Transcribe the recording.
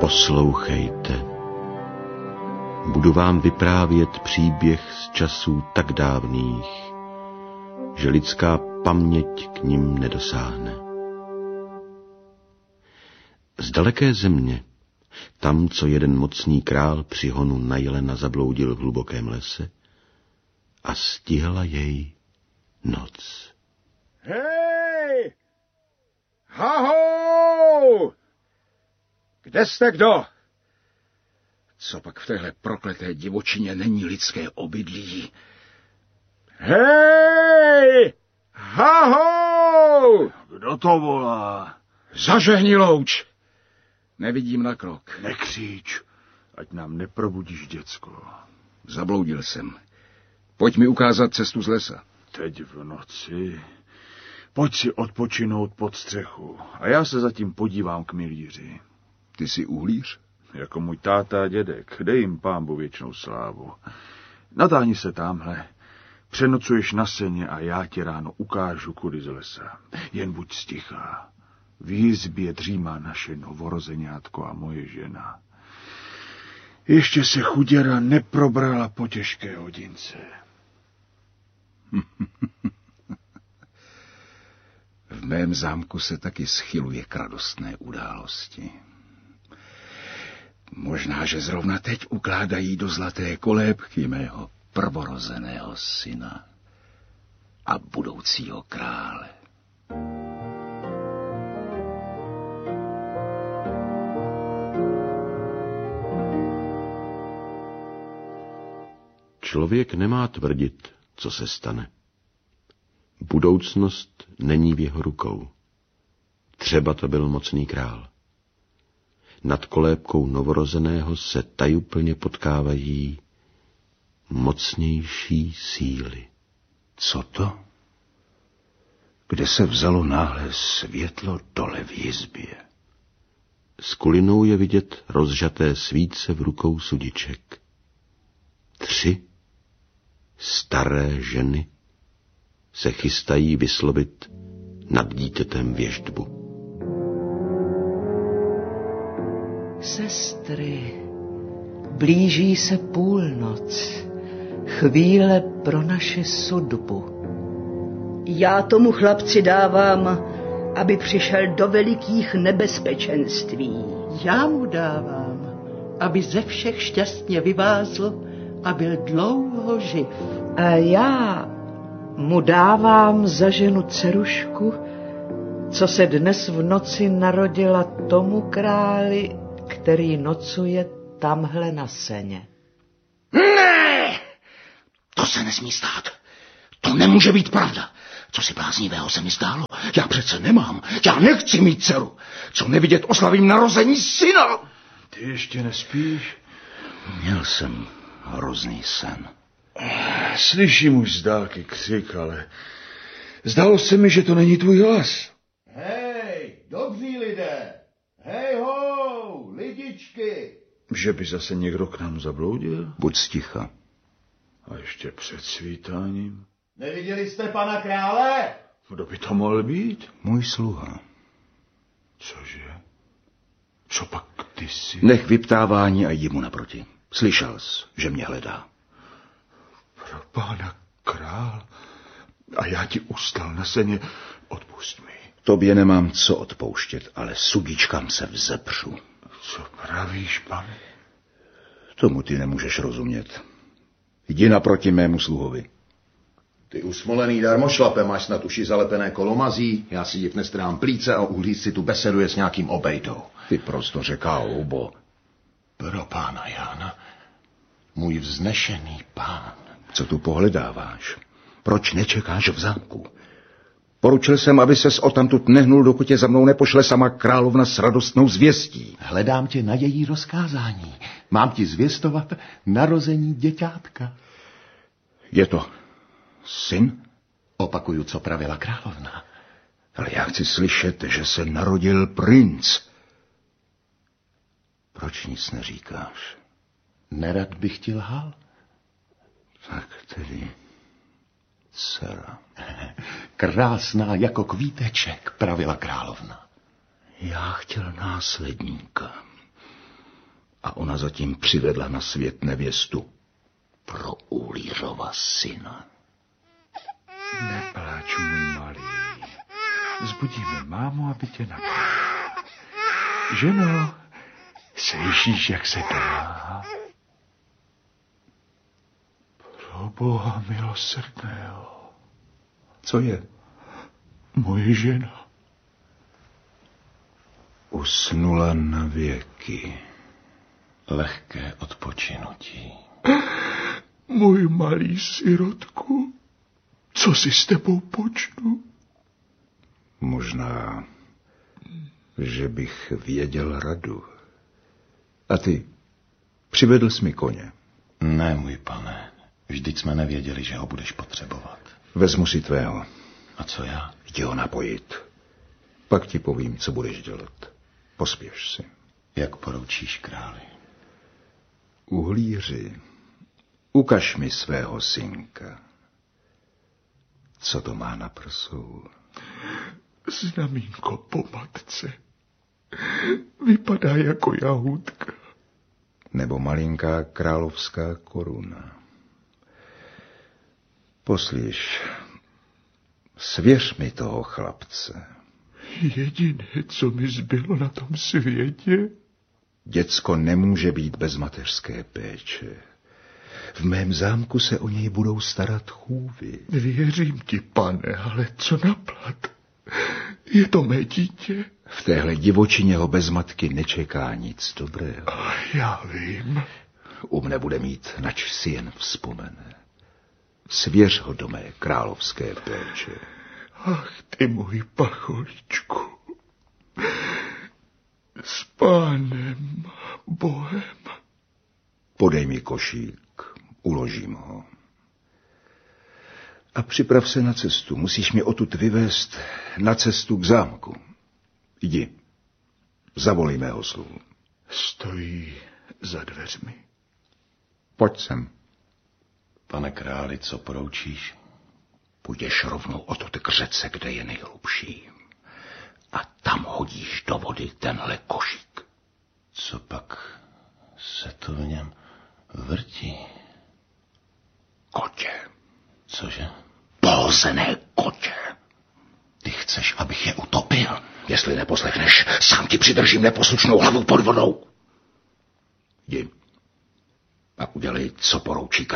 Poslouchejte. Budu vám vyprávět příběh z časů tak dávných, že lidská paměť k nim nedosáhne. Z daleké země, tam, co jeden mocný král při honu na jelena zabloudil v hlubokém lese a stihla jej noc. Hej! Haho! Kde jste kdo? Co pak v téhle prokleté divočině není lidské obydlí? Hej! Haho! Kdo to volá? Zažehni louč. Nevidím na krok. Nekřič, ať nám neprobudíš, děcko. Zabloudil jsem. Pojď mi ukázat cestu z lesa. Teď v noci. Pojď si odpočinout pod střechu a já se zatím podívám k milíři. Ty jsi uhlíř? Jako můj táta a dědek, dej jim Pánbu věčnou slávu. Natáhni se tamhle. Přenocuješ na seně a já ti ráno ukážu, kudy z lesa. Jen buď stichá. V jizbě dřímá naše novorozeňátko a moje žena. Ještě se chuděra neprobrala po těžké hodince. V mém zámku se taky schyluje k radostné události. Možná, že zrovna teď ukládají do zlaté kolébky mého prvorozeného syna a budoucího krále. Člověk nemá tvrdit, co se stane. Budoucnost není v jeho rukou. Třeba to byl mocný král. Nad kolébkou novorozeného se tajuplně potkávají mocnější síly. Co to? Kde se vzalo náhle světlo dole v jizbě? S kulinou je vidět rozžaté svíce v rukou sudiček. 3 staré ženy se chystají vyslovit nad dítětem věštbu. Sestry, blíží se půlnoc, chvíle pro naši sudbu. Já tomu chlapci dávám, aby přišel do velikých nebezpečenství. Já mu dávám, aby ze všech šťastně vyvázl a byl dlouho živ. A já mu dávám za ženu dcerušku, co se dnes v noci narodila tomu králi, který nocuje tamhle na seně. Ne! To se nesmí stát. To nemůže být pravda. Co si bláznivého se mi zdálo? Já přece nemám. Já nechci mít dceru. Co nevidět oslavím narození syna. Ty ještě nespíš? Měl jsem hrozný sen. Slyším už z dálky křik, ale zdálo se mi, že to není tvůj hlas. Hej, dobří lidé! Hej ho, lidičky! Že by zase někdo k nám zabloudil? Buď sticha. A ještě před svítáním? Neviděli jste pana krále? Kdo by to mohl být? Můj sluha. Cože? Co pak ty jsi? Nech vyptávání a jdi mu naproti. Slyšel jsi, že mě hledá. Pro pána král. A já ti ustal na seně. Odpust mi. Tobě nemám co odpouštět, ale sudičkám se vzepřu. Co pravíš, pane? Tomu ty nemůžeš rozumět. Jdi naproti mému sluhovi. Ty usmolený darmošlape, máš snad uši zalepené kolomazí, já si div nestrám plíce a uhlíc si tu beseduje s nějakým obejdou. Ty prosto řeká houbo. Pro pána Jána, můj vznešený pán. Co tu pohledáváš? Proč nečekáš v zámku? Poručil jsem, aby ses odtamtud nehnul, dokud tě za mnou nepošle sama královna s radostnou zvěstí. Hledám tě na její rozkázání. Mám ti zvěstovat narození děťátka. Je to syn? Opakuju, co pravila královna. Ale já chci slyšet, že se narodil princ. Proč nic neříkáš? Nerad bych ti lhal. Tak tedy dcera. Krásná jako kvíteček, pravila královna. Já chtěl následníka. A ona zatím přivedla na svět nevěstu pro Uhlířova syna. Nepláč, můj malý. Zbudíme mámu, aby tě napila. Ženo, slyšíš, jak se dá? Pro Boha milosrdného. Co je? Moje žena usnula na věky. Lehké odpočinutí. Můj malý sirotku, co si s tebou počnu? Možná, že bych věděl radu. A ty, přivedl jsi mi koně? Ne, můj pane, vždyť jsme nevěděli, že ho budeš potřebovat. Vezmu si tvého. A co já? Jdi ho napojit. Pak ti povím, co budeš dělat. Pospěš si. Jak poroučíš, králi? Uhlíři, ukaž mi svého synka. Co to má na prsou? Znamínko po matce. Vypadá jako jahůdka. Nebo malinká královská koruna. Poslyš, svěř mi toho chlapce. Jediné, co mi zbylo na tom světě. Děcko nemůže být bez mateřské péče. V mém zámku se o něj budou starat chůvy. Věřím ti, pane, ale co na plat? Je to mé dítě? V téhle divočině ho bez matky nečeká nic dobrého. Já vím. Mne bude mít, nač si jen vzpomene. Svěř ho do mé královské péče. Ach, ty můj pacholíčku. S pánem Bohem. Podej mi košík, uložím ho. A připrav se na cestu. Musíš mě odtud vyvést na cestu k zámku. Jdi. Zavolej mého sluhu. Stojí za dveřmi. Pojď sem. Pane králi, co poroučíš? Půjdeš rovnou odtud k řece, kde je nejhlubší. A tam hodíš do vody tenhle košík. Co pak se to v něm vrtí? Kotě. Cože? Pohozené kotě. Ty chceš, abych je utopil? Jestli neposlechneš, sám ti přidržím neposlušnou hlavu pod vodou. Jdi. A udělej, co poroučí